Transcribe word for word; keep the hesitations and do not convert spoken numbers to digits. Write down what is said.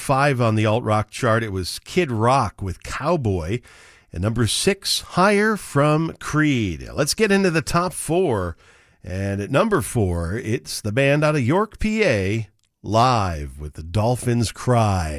five on the alt-rock chart, it was Kid Rock with Cowboy. And number six, Higher from Creed. Let's get into the top four. And at number four, it's the band out of York, P A, Live with the Dolphins Cry.